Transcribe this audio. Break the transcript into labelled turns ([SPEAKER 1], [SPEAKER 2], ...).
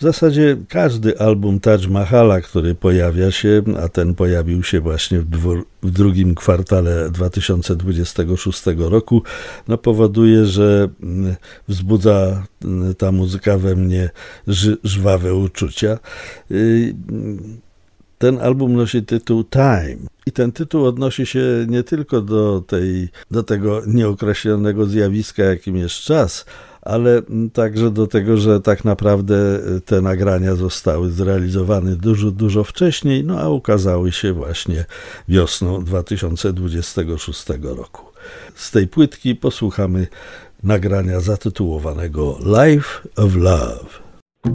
[SPEAKER 1] zasadzie każdy album Taj Mahala, który pojawia się, a ten pojawił się właśnie w drugim kwartale 2026 roku, no powoduje, że wzbudza ta muzyka we mnie żwawe uczucia. Ten album nosi tytuł Time i ten tytuł odnosi się nie tylko do tego nieokreślonego zjawiska, jakim jest czas, ale także do tego, że tak naprawdę te nagrania zostały zrealizowane dużo wcześniej, no a ukazały się właśnie wiosną 2026 roku. Z tej płytki posłuchamy nagrania zatytułowanego Life of Love.